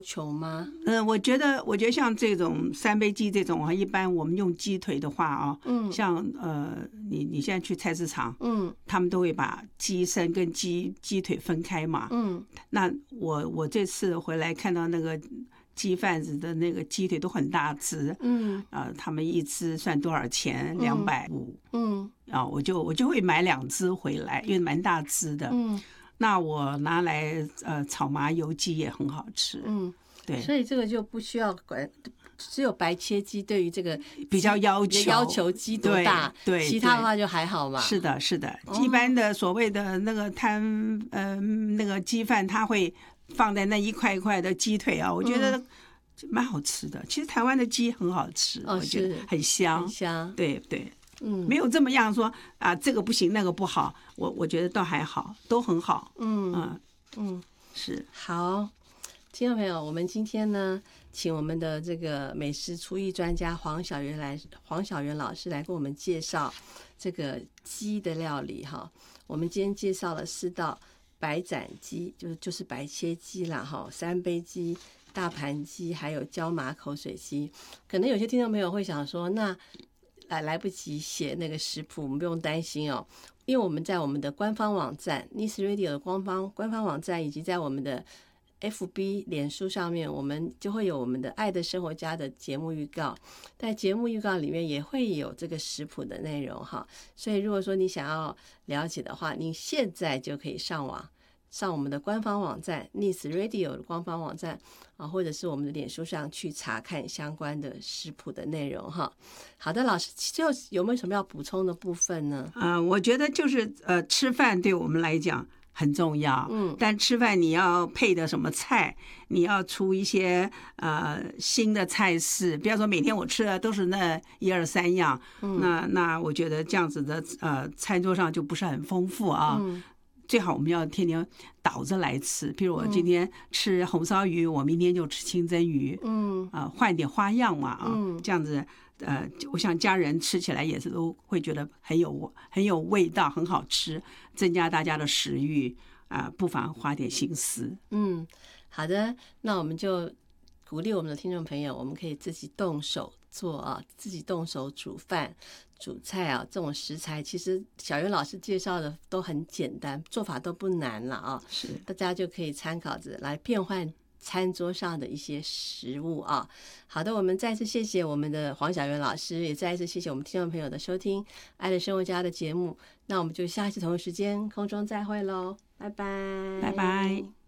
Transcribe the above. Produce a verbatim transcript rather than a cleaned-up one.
求吗？ 嗯、呃，我觉得，我觉得像这种三杯鸡这种啊，一般我们用鸡腿的话啊，嗯，像呃，你你现在去菜市场，嗯，他们都会把鸡身跟鸡鸡腿分开嘛，嗯，那我我这次回来看到那个鸡贩子的那个鸡腿都很大只，嗯，呃，他们一只算多少钱？两百五，嗯，啊，我就我就会买两只回来，因为蛮大只的，嗯。那我拿来呃炒麻油鸡也很好吃，嗯，对， 所以这个就不需要管，只有白切鸡对于这个比较要求要求鸡多大， 对，对， 其他的话就还好嘛。 是的，是的，一般的所谓的那个摊呃那个鸡饭，他会放在那一块一块的鸡腿啊，我觉得蛮好吃的。其实台湾的鸡很好吃， 哦， 我觉得很香， 很香， 对对。嗯，没有这么样说啊，这个不行，那个不好。我我觉得倒还好，都很好。嗯嗯嗯，是好，听众朋友，我们今天呢，请我们的这个美食厨艺专家黄小元来，黄小元老师来给我们介绍这个鸡的料理哈。我们今天介绍了四道白斩鸡，就是就是白切鸡啦哈，三杯鸡、大盘鸡，还有椒麻口水鸡。可能有些听众朋友会想说，那来来不及写那个食谱，我们不用担心哦，因为我们在我们的官方网站 Nice Radio 的官方官方网站，以及在我们的 F B 脸书上面，我们就会有我们的爱的生活家的节目预告，在节目预告里面也会有这个食谱的内容哈。所以如果说你想要了解的话，你现在就可以上网，上我们的官方网站 Nice Radio 的官方网站啊，或者是我们的脸书上去查看相关的食谱的内容哈。好的，老师，最后有没有什么要补充的部分呢？ 啊、呃，我觉得就是呃，吃饭对我们来讲很重要，嗯，但吃饭你要配的什么菜，你要出一些呃新的菜式，不要说每天我吃的都是那一二三样，嗯，那那我觉得这样子的呃餐桌上就不是很丰富啊。嗯，最好我们要天天倒着来吃，譬如我今天吃红烧鱼，我明天就吃清蒸鱼，嗯，啊、呃，换点花样嘛，啊，嗯，这样子，呃，我想家人吃起来也是都会觉得很有很有味道，很好吃，增加大家的食欲啊、呃，不妨花点心思。 嗯，好的，那我们就鼓励我们的听众朋友，我们可以自己动手做啊，自己动手煮饭、煮菜啊，这种食材其实小元老师介绍的都很简单，做法都不难了啊， 是大家就可以参考着来变换餐桌上的一些食物啊。好的，我们再次谢谢我们的黄小元老师，也再一次谢谢我们听众朋友的收听《爱的生活家》的节目。那我们就下一次同一时间空中再会喽，拜拜， 拜拜。